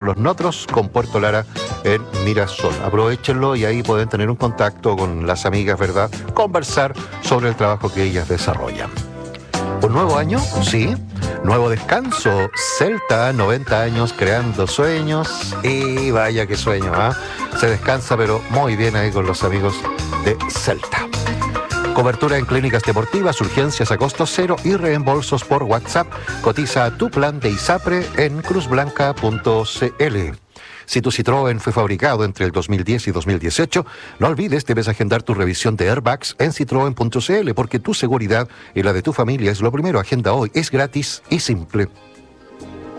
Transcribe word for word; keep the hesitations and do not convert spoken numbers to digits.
Los Notros con Puerto Lara en Mirasol. Aprovechenlo y ahí pueden tener un contacto con las amigas, ¿verdad? Conversar sobre el trabajo que ellas desarrollan. ¿Un nuevo año? Sí. Nuevo descanso. Celta, noventa años creando sueños. Y vaya que sueño, ¿ah? ¿eh? Se descansa, pero muy bien ahí con los amigos de Celta. Cobertura en clínicas deportivas, urgencias a costo cero y reembolsos por WhatsApp. Cotiza tu plan de ISAPRE en cruz blanca punto c l. Si tu Citroën fue fabricado entre el dos mil diez y dos mil dieciocho, no olvides, debes agendar tu revisión de airbags en citroen punto c l porque tu seguridad y la de tu familia es lo primero. Agenda hoy, es gratis y simple.